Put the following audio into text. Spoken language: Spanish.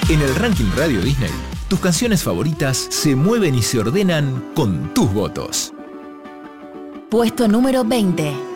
En el ranking Radio Disney, tus canciones favoritas se mueven y se ordenan con tus votos. Puesto número 20.